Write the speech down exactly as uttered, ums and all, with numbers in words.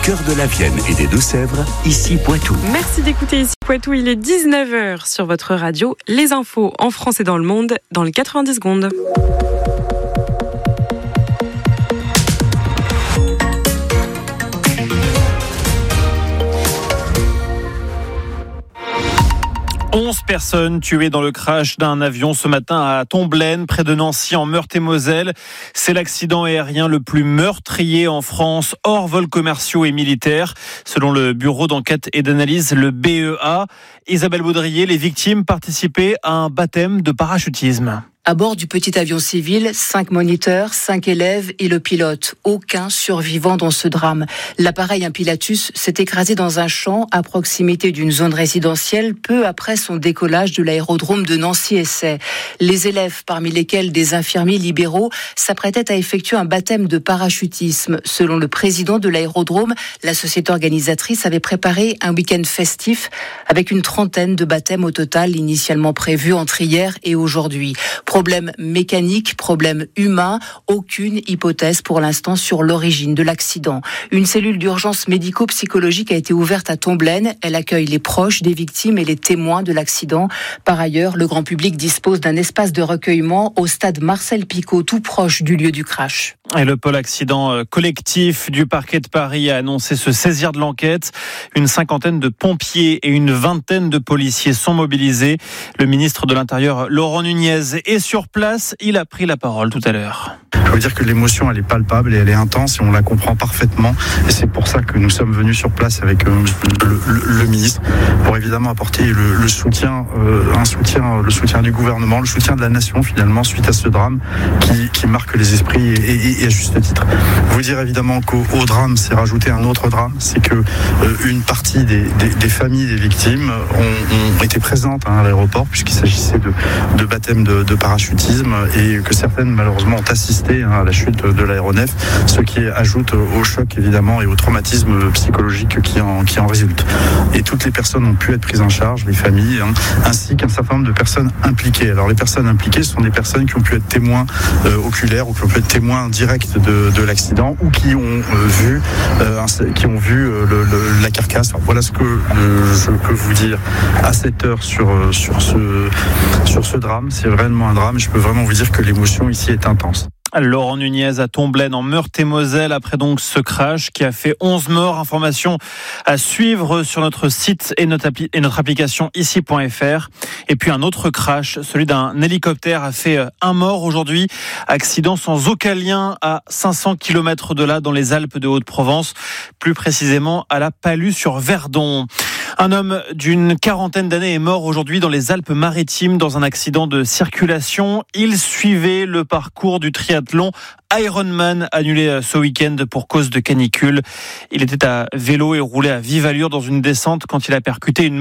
Cœur de la Vienne et des Deux-Sèvres, ici Poitou. Merci d'écouter ici Poitou, il est dix-neuf heures sur votre radio. Les infos en France et dans le monde dans les quatre-vingt-dix secondes. onze personnes tuées dans le crash d'un avion ce matin à Tomblaine, près de Nancy, en Meurthe-et-Moselle. C'est l'accident aérien le plus meurtrier en France, hors vols commerciaux et militaires, selon le bureau d'enquête et d'analyse, le B E A. Isabelle Baudrier, les victimes participaient à un baptême de parachutisme. À bord du petit avion civil, cinq moniteurs, cinq élèves et le pilote. Aucun survivant dans ce drame. L'appareil, un Pilatus, s'est écrasé dans un champ à proximité d'une zone résidentielle peu après son décollage de l'aérodrome de Nancy-Essay. Les élèves, parmi lesquels des infirmiers libéraux, s'apprêtaient à effectuer un baptême de parachutisme. Selon le président de l'aérodrome, la société organisatrice avait préparé un week-end festif avec une trentaine de baptêmes au total initialement prévus entre hier et aujourd'hui. Problème mécanique, problème humain, aucune hypothèse pour l'instant sur l'origine de l'accident. Une cellule d'urgence médico-psychologique a été ouverte à Tomblaine. Elle accueille les proches des victimes et les témoins de l'accident. Par ailleurs, le grand public dispose d'un espace de recueillement au stade Marcel Picot, tout proche du lieu du crash. Et le pôle accident collectif du parquet de Paris a annoncé se saisir de l'enquête. Une cinquantaine de pompiers et une vingtaine de policiers sont mobilisés. Le ministre de l'Intérieur, Laurent Nunez, est sur place. Il a pris la parole tout à l'heure. Je veux dire que l'émotion, elle est palpable et elle est intense et on la comprend parfaitement. Et c'est pour ça que nous sommes venus sur place avec euh, le, le, le ministre pour évidemment apporter le, le soutien, euh, un soutien, le soutien du gouvernement, le soutien de la nation finalement suite à ce drame qui, qui marque les esprits et, et, et à juste titre. Vous dire évidemment qu'au au drame, c'est rajouter un autre drame, c'est que euh, une partie des, des, des familles des victimes ont, ont été présentes hein, à l'aéroport puisqu'il s'agissait de, de baptême de, de parachutisme et que certaines malheureusement ont assisté à la chute de l'aéronef, ce qui ajoute au choc évidemment et au traumatisme psychologique qui en, qui en résulte. Et toutes les personnes ont pu être prises en charge, les familles, hein, ainsi qu'un certain nombre de personnes impliquées. Alors les personnes impliquées sont des personnes qui ont pu être témoins euh, oculaires ou qui ont pu être témoins directs de, de l'accident ou qui ont euh, vu, euh, qui ont vu euh, le, le, la carcasse. Alors, voilà ce que euh, je peux vous dire à cette heure sur, sur, ce, sur ce drame. C'est vraiment un drame et je peux vraiment vous dire que l'émotion ici est intense. Laurent Nunez à Tomblaine en Meurthe-et-Moselle après donc ce crash qui a fait onze morts. Information à suivre sur notre site et notre, appli- et notre application ici point f r. Et puis un autre crash, celui d'un hélicoptère a fait un mort aujourd'hui. Accident sans aucun lien à cinq cents kilomètres de là dans les Alpes de Haute-Provence, plus précisément à la Palus-sur-Verdon. Un homme d'une quarantaine d'années est mort aujourd'hui dans les Alpes-Maritimes dans un accident de circulation. Il suivait le parcours du triathlon Ironman annulé ce week-end pour cause de canicule. Il était à vélo et roulait à vive allure dans une descente quand il a percuté une